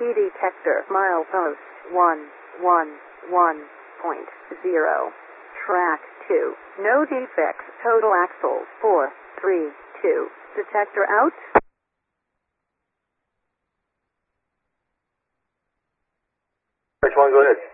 detector, milepost 111.0. Track 2. No defects. Total axle 432. Detector out. Which one? Go ahead.